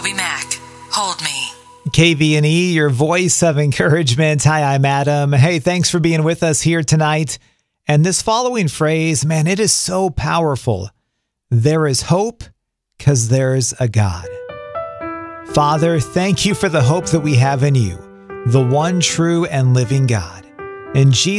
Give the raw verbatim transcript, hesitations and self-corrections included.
TobyMac, Hold Me. K V N E, your voice of encouragement. Hi, I'm Adam. Hey, thanks for being with us here tonight. And this following phrase, man, it is so powerful. There is hope because there's a God. Father, thank you for the hope that we have in you, the one true and living God. In Jesus'